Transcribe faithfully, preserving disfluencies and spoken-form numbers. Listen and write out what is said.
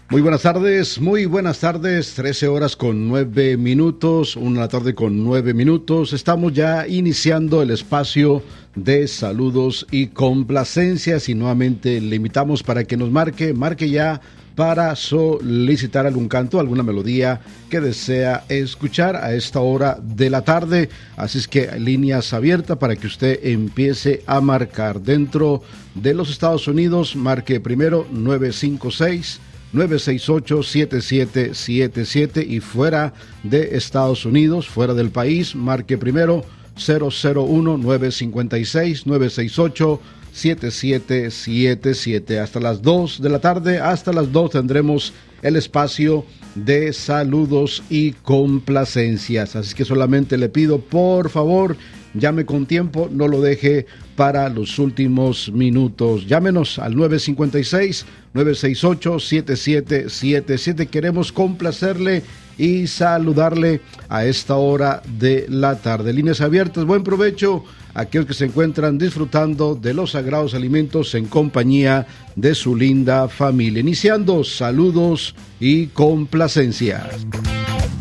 Muy buenas tardes, muy buenas tardes, trece horas con nueve minutos, una de la tarde con nueve minutos. Estamos ya iniciando el espacio de saludos y complacencias y nuevamente le invitamos para que nos marque, marque ya para solicitar algún canto, alguna melodía que desea escuchar a esta hora de la tarde. Así es que líneas abiertas para que usted empiece a marcar. Dentro de los Estados Unidos, marque primero nueve cinco seis, nueve seis ocho, siete siete siete siete y fuera de Estados Unidos, fuera del país, marque primero cero cero uno, nueve cinco seis, nueve seis ocho, siete siete siete siete. Hasta las dos de la tarde, hasta las dos tendremos el espacio de saludos y complacencias. Así que solamente le pido, por favor, llame con tiempo, no lo deje para los últimos minutos. Llámenos al nueve cinco seis, nueve seis ocho, siete siete siete siete. Queremos complacerle y saludarle a esta hora de la tarde. Líneas abiertas, buen provecho a aquellos que se encuentran disfrutando de los sagrados alimentos en compañía de su linda familia. Iniciando saludos y complacencias.